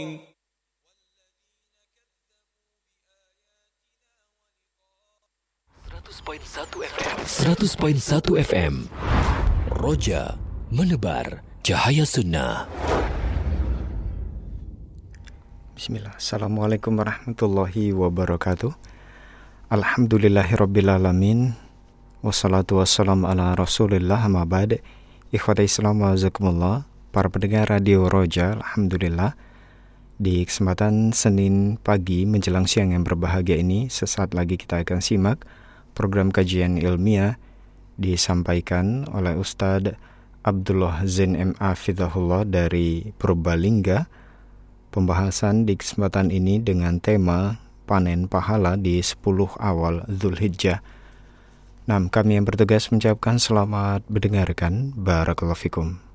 100.1 FM Roja menebar cahaya sunnah. Bismillah. Assalamualaikum warahmatullahi wabarakatuh. Alhamdulillahirrabbilalamin. Wassalatu wassalamu ala rasulillah amma ba'd. Ikhwata Islam wa azakumullah. Para pendengar Radio Roja, alhamdulillah, di kesempatan Senin pagi menjelang siang yang berbahagia ini, sesaat lagi kita akan simak program kajian ilmiah disampaikan oleh Ustadz Abdullah Zain M.A. Fidahullah dari Purbalingga. Pembahasan di kesempatan ini dengan tema panen pahala di 10 awal Dzulhijjah. Nah, kami yang bertugas mengucapkan selamat mendengarkan. Barakallahu fikum.